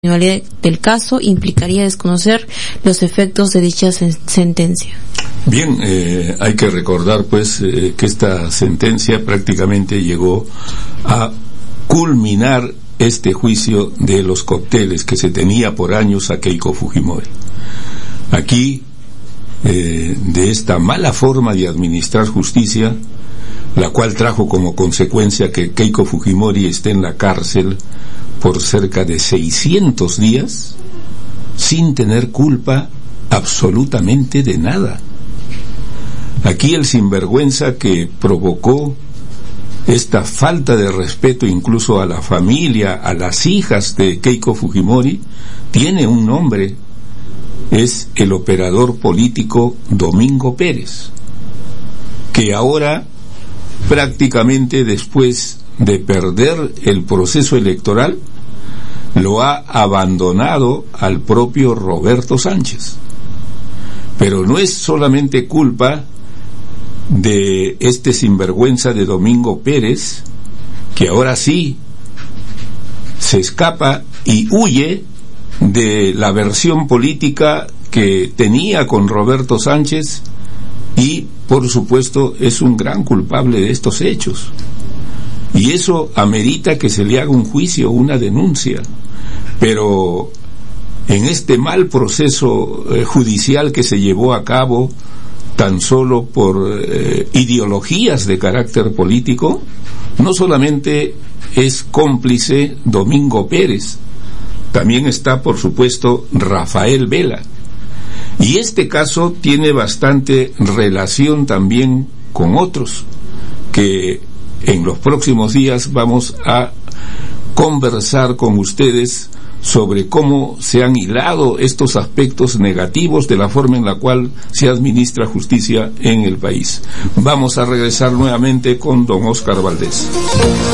del caso implicaría desconocer los efectos de dicha sentencia. Bien, hay que recordar pues que esta sentencia prácticamente llegó a culminar este juicio de los cócteles que se tenía por años a Keiko Fujimori. Aquí, de esta mala forma de administrar justicia, la cual trajo como consecuencia que Keiko Fujimori esté en la cárcel por cerca de 600 días, sin tener culpa absolutamente de nada. Aquí el sinvergüenza que provocó esta falta de respeto incluso a la familia, a las hijas de Keiko Fujimori, tiene un nombre, es el operador político Domingo Pérez, que ahora prácticamente después de perder el proceso electoral lo ha abandonado al propio Roberto Sánchez. Pero no es solamente culpa de este sinvergüenza de Domingo Pérez, que ahora sí se escapa y huye de la versión política que tenía con Roberto Sánchez y, por supuesto, es un gran culpable de estos hechos. Y eso amerita que se le haga un juicio, una denuncia. Pero en este mal proceso judicial que se llevó a cabo tan solo por ideologías de carácter político, no solamente es cómplice Domingo Pérez, también está, por supuesto, Rafael Vela. Y este caso tiene bastante relación también con otros, que en los próximos días vamos a conversar con ustedes sobre cómo se han hilado estos aspectos negativos de la forma en la cual se administra justicia en el país. Vamos a regresar nuevamente con don Óscar Valdés.